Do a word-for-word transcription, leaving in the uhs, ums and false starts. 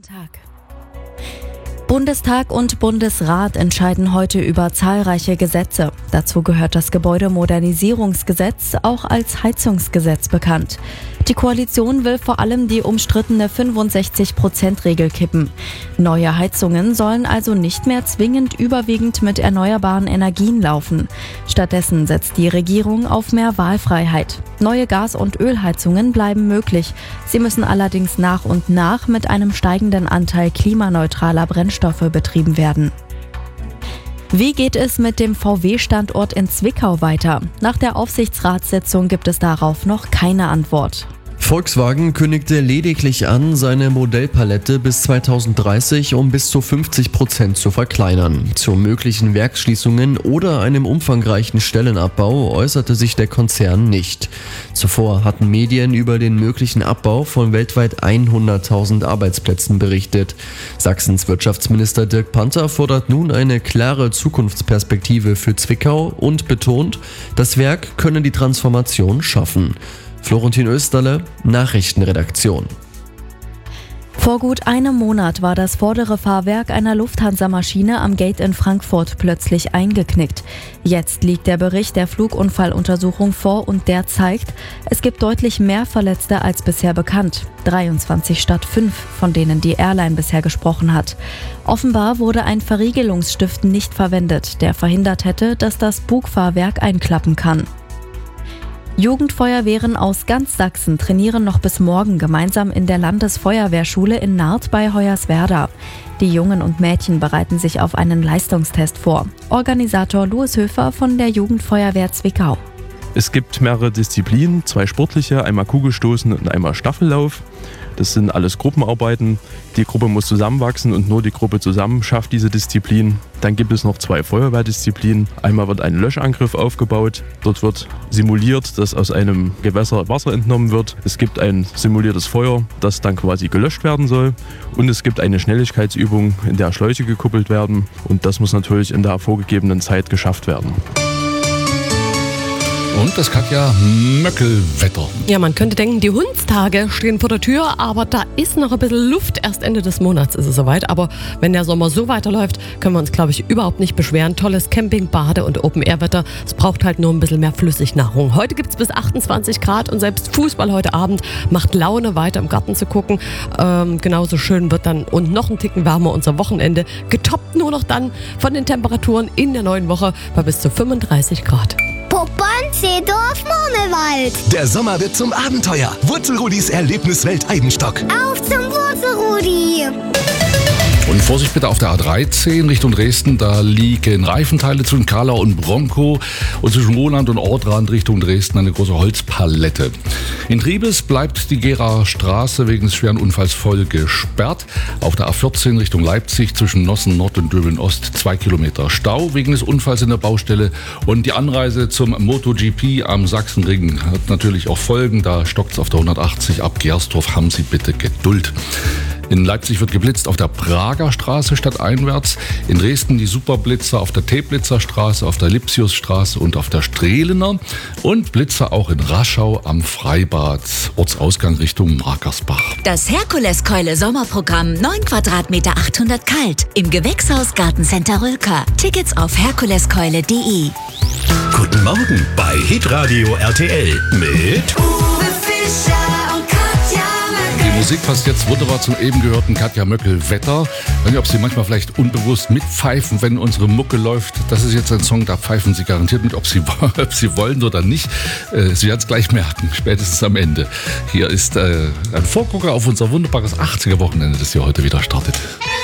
Tag. Bundestag und Bundesrat entscheiden heute über zahlreiche Gesetze. Dazu gehört das Gebäudemodernisierungsgesetz, auch als Heizungsgesetz bekannt. Die Koalition will vor allem die umstrittene fünfundsechzig Prozent Regel kippen. Neue Heizungen sollen also nicht mehr zwingend überwiegend mit erneuerbaren Energien laufen. Stattdessen setzt die Regierung auf mehr Wahlfreiheit. Neue Gas- und Ölheizungen bleiben möglich. Sie müssen allerdings nach und nach mit einem steigenden Anteil klimaneutraler Brennstoffe betrieben werden. Wie geht es mit dem V W-Standort in Zwickau weiter? Nach der Aufsichtsratssitzung gibt es darauf noch keine Antwort. Volkswagen kündigte lediglich an, seine Modellpalette bis zweitausenddreißig um bis zu fünfzig Prozent zu verkleinern. Zu möglichen Werksschließungen oder einem umfangreichen Stellenabbau äußerte sich der Konzern nicht. Zuvor hatten Medien über den möglichen Abbau von weltweit hunderttausend Arbeitsplätzen berichtet. Sachsens Wirtschaftsminister Dirk Panther fordert nun eine klare Zukunftsperspektive für Zwickau und betont, das Werk könne die Transformation schaffen. Florentin Österle, Nachrichtenredaktion. Vor gut einem Monat war das vordere Fahrwerk einer Lufthansa-Maschine am Gate in Frankfurt plötzlich eingeknickt. Jetzt liegt der Bericht der Flugunfalluntersuchung vor und der zeigt, es gibt deutlich mehr Verletzte als bisher bekannt. dreiundzwanzig statt fünf, von denen die Airline bisher gesprochen hat. Offenbar wurde ein Verriegelungsstift nicht verwendet, der verhindert hätte, dass das Bugfahrwerk einklappen kann. Jugendfeuerwehren aus ganz Sachsen trainieren noch bis morgen gemeinsam in der Landesfeuerwehrschule in Naarth bei Hoyerswerda. Die Jungen und Mädchen bereiten sich auf einen Leistungstest vor. Organisator Louis Höfer von der Jugendfeuerwehr Zwickau. Es gibt mehrere Disziplinen, zwei sportliche, einmal Kugelstoßen und einmal Staffellauf. Das sind alles Gruppenarbeiten. Die Gruppe muss zusammenwachsen und nur die Gruppe zusammen schafft diese Disziplin. Dann gibt es noch zwei Feuerwehrdisziplinen. Einmal wird ein Löschangriff aufgebaut. Dort wird simuliert, dass aus einem Gewässer Wasser entnommen wird. Es gibt ein simuliertes Feuer, das dann quasi gelöscht werden soll. Und es gibt eine Schnelligkeitsübung, in der Schläuche gekuppelt werden. Und das muss natürlich in der vorgegebenen Zeit geschafft werden. Und das Katja Möckelwetter. Ja, man könnte denken, die Hundstage stehen vor der Tür, aber da ist noch ein bisschen Luft. Erst Ende des Monats ist es soweit. Aber wenn der Sommer so weiterläuft, können wir uns, glaube ich, überhaupt nicht beschweren. Tolles Camping, Bade- und Open-Air-Wetter. Es braucht halt nur ein bisschen mehr Flüssignahrung. Heute gibt es bis achtundzwanzig Grad und selbst Fußball heute Abend macht Laune, weiter im Garten zu gucken. Ähm, genauso schön wird dann und noch ein Ticken wärmer unser Wochenende. Getoppt nur noch dann von den Temperaturen in der neuen Woche bei bis zu fünfunddreißig Grad. Poppern, Seedorf, Murmelwald. Der Sommer wird zum Abenteuer. Wurzelrudis Erlebniswelt Eibenstock. Auf zum Wurzelrudi. Und Vorsicht bitte auf der A dreizehn Richtung Dresden, da liegen Reifenteile zwischen Karlau und Bronco und zwischen Roland und Ortrand Richtung Dresden eine große Holzpalette. In Triebes bleibt die Geraer Straße wegen des schweren Unfalls voll gesperrt. Auf der A vierzehn Richtung Leipzig zwischen Nossen Nord und Döbeln Ost zwei Kilometer Stau wegen des Unfalls in der Baustelle. Und die Anreise zum MotoGP am Sachsenring hat natürlich auch Folgen. Da stockt es auf der hundertachtzig ab Gersdorf. Haben Sie bitte Geduld. In Leipzig wird geblitzt auf der Prager Straße stadteinwärts. In Dresden die Superblitzer auf der Teplitzer Straße, auf der Lipsiusstraße und auf der Strehlener. Und Blitzer auch in Raschau am Freibad, Ortsausgang Richtung Markersbach. Das Herkuleskeule Sommerprogramm, neun Quadratmeter, achthundert kalt. Im Gewächshaus Gartencenter Rülker. Tickets auf herkuleskeule punkt de. Guten Morgen bei Hitradio R T L mit Uwe Fischer und Katja Möckel. Die Musik passt jetzt wunderbar zum eben gehörten Katja Möckel-Wetter. Ich weiß nicht, ob Sie manchmal vielleicht unbewusst mitpfeifen, wenn unsere Mucke läuft. Das ist jetzt ein Song, da pfeifen Sie garantiert mit, ob Sie, ob Sie wollen oder nicht. Sie werden es gleich merken, spätestens am Ende. Hier ist äh, ein Vorgucker auf unser wunderbares achtziger-Wochenende, das hier heute wieder startet.